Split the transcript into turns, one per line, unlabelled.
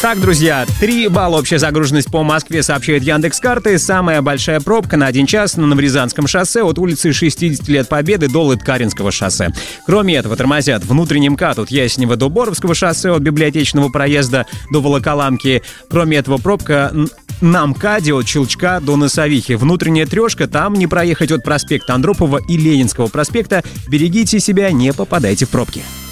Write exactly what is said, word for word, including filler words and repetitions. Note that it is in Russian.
Так, друзья, три балла общая загруженность по Москве, сообщает Яндекс.Карты. Самая большая пробка на один час на Новорязанском шоссе от улицы шестьдесят лет Победы до Лыткаринского шоссе. Кроме этого, тормозят внутренний МКАД от Ясенева до Боровского шоссе, от Библиотечного проезда до Волоколамки. Кроме этого, пробка на МКАДе от Челчка до Носовихи. Внутренняя трешка, там не проехать от проспекта Андропова и Ленинского проспекта. Берегите себя, не попадайте в пробки.